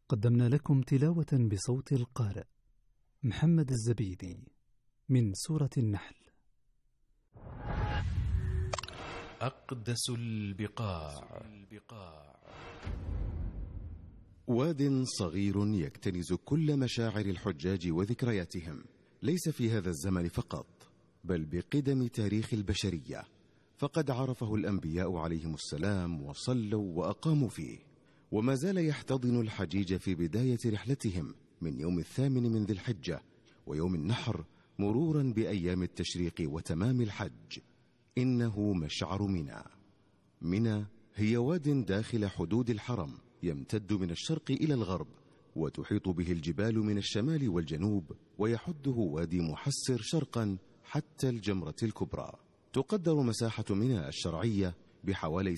قدمنا لكم تلاوة بصوت القارئ محمد الزبيدي من سورة النحل. أقدس البقاع. واد صغير يكتنز كل مشاعر الحجاج وذكرياتهم، ليس في هذا الزمن فقط بل بقدم تاريخ البشرية، فقد عرفه الأنبياء عليهم السلام وصلوا وأقاموا فيه، وما زال يحتضن الحجيج في بداية رحلتهم من يوم 8 من ذي الحجة ويوم النحر، مرورا بأيام التشريق وتمام الحج. إنه مشعر منى. منى هي واد داخل حدود الحرم، يمتد من الشرق إلى الغرب، وتحيط به الجبال من الشمال والجنوب، ويحده وادي محسر شرقا حتى الجمرة الكبرى. تقدر مساحة منى الشرعية بحوالي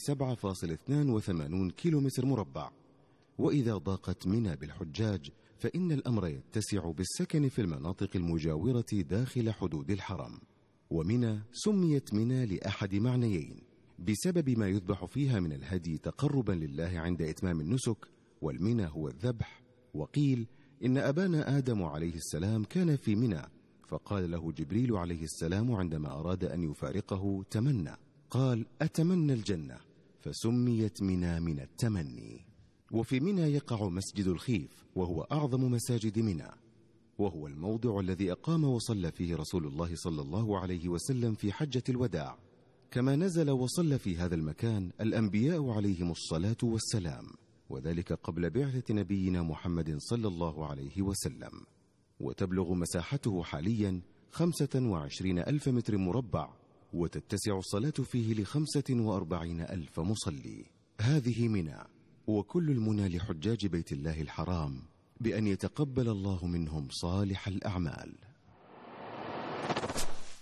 7.82 كيلومتر مربع، وإذا ضاقت منى بالحجاج فإن الأمر يتسع بالسكن في المناطق المجاورة داخل حدود الحرم. ومنى سميت منى لأحد معنيين: بسبب ما يذبح فيها من الهدي تقربا لله عند إتمام النسك، والمنى هو الذبح. وقيل إن أبانا آدم عليه السلام كان في منى، فقال له جبريل عليه السلام عندما أراد أن يفارقه: تمنى. قال: أتمنى الجنة، فسميت منى من التمني. وفي منى يقع مسجد الخيف، وهو أعظم مساجد منى، وهو الموضع الذي أقام وصلى فيه رسول الله صلى الله عليه وسلم في حجة الوداع، كما نزل وصلى في هذا المكان الأنبياء عليهم الصلاة والسلام، وذلك قبل بعثة نبينا محمد صلى الله عليه وسلم. وتبلغ مساحته حاليا 25,000 متر مربع، وتتسع الصلاة فيه ل45,000 مصلي. هذه منى، وكل المنى لحجاج بيت الله الحرام بأن يتقبل الله منهم صالح الأعمال.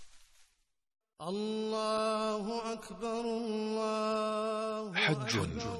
الله أكبر الله. حج